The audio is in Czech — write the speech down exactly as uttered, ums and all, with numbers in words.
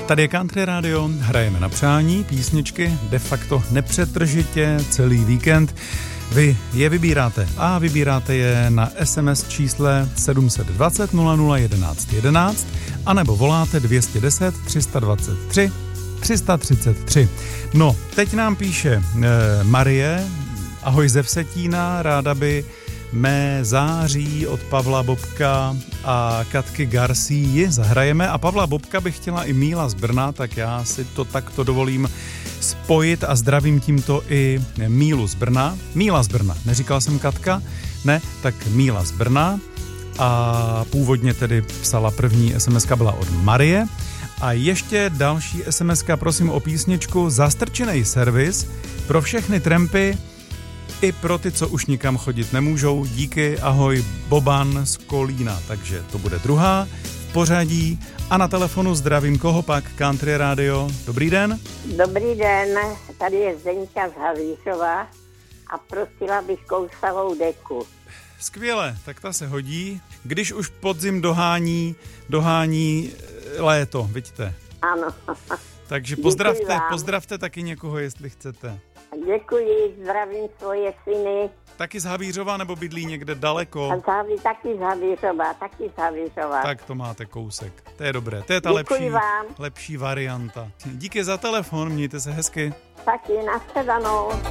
Tady je Country Radio, hrajeme na přání, písničky de facto nepřetržitě celý víkend. Vy je vybíráte a vybíráte je na es em es čísle sedm set dvacet nula nula jedenáct jedenáct anebo voláte dvě stě deset tři sta dvacet tři tři sta třicet tři. No, teď nám píše eh, Marie, ahoj ze Vsetína, ráda by mé září od Pavla Bobka a Katky Garcii zahrajeme a Pavla Bobka by chtěla i Míla z Brna, tak já si to takto dovolím spojit a zdravím tímto i Mílu z Brna. Míla z Brna, neříkal jsem Katka? Ne, tak Míla z Brna a původně tedy psala první es em eska byla od Marie a ještě další es em eska, prosím o písničku Zastrčenej servis pro všechny trampy i pro ty, co už nikam chodit nemůžou. Díky, ahoj, Boban z Kolína. Takže to bude druhá v pořadí. A na telefonu zdravím koho pak? Country Radio. Dobrý den. Dobrý den, tady je Zdeňka z Havířova a prosila bych kousavou deku. Skvěle, tak ta se hodí. Když už podzim dohání, dohání léto, vidíte. Ano. Takže pozdravte, pozdravte taky někoho, jestli chcete. Děkuji, zdravím svoje syny. Taky z Havířova nebo bydlí někde daleko? A záví, taky z Havířova, taky z Havířova. Tak to máte kousek. To je dobré, to je ta lepší, lepší varianta. Díky za telefon, mějte se hezky. Taky, nashledanou.